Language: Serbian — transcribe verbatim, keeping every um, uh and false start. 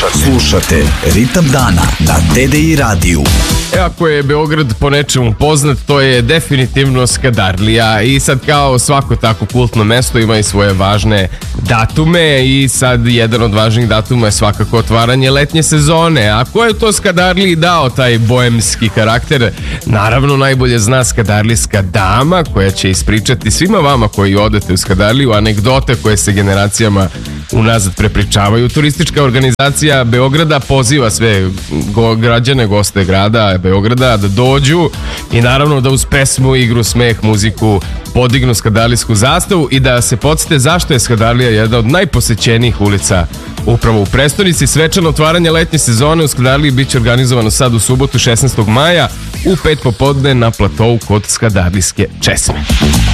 Slušate, slušate Ritam dana na T D I radiju. E, ako je Beograd po nečemu poznat, to je definitivno Skadarlija. I sad kao svako tako kultno mesto ima i svoje važne datume. I sad jedan od važnih datuma je svakako otvaranje letnje sezone. A ko je to Skadarliji dao taj boemski karakter? Naravno najbolje zna skadarlijska dama, koja će ispričati svima vama koji odete u Skadarliju anegdote koje se generacijama unazad prepričavaju. Turistička organizacija Beograda poziva sve go, građane, goste grada Beograda da dođu i naravno da uz pesmu, igru, smeh, muziku podignu skadarlijsku zastavu i da se podsjete zašto je Skadarlija jedna od najposećenijih ulica upravo u prestonici. Svečano otvaranje letnje sezone u Skadarliji biće organizovano sad u subotu šesnaestog maja u pet popodne na platovu kod Skadarlijske česme.